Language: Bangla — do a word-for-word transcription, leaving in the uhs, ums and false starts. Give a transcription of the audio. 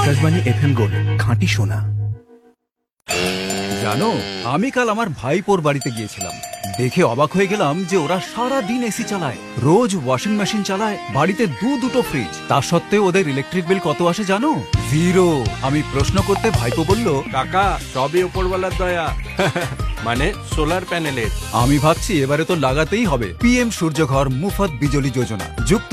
আকাশবাণী এফ এম গোল্ড, খাঁটি সোনা। জানো, আমি কাল আমার ভাইপোর বাড়িতে গিয়েছিলাম। দেখে অবাক হয়ে গেলাম যে ওরা সারা দিন এসি চালায়, রোজ ওয়াশিং মেশিন চালায়, বাড়িতে দু দুটো ফ্রিজ। তা সত্ত্বেও ওদের ইলেকট্রিক বিল কত আসে জানো? জিরো। আমি প্রশ্ন করতে ভাইপো বলল, কাকা সবই উপরওয়ালার দয়া। মানে সোলার প্যানেলের। আমি ভাবছি এবারে তো লাগাতেই হবে পিএম সূর্যঘর মুফত বিজলি যোজনা। যুক্ত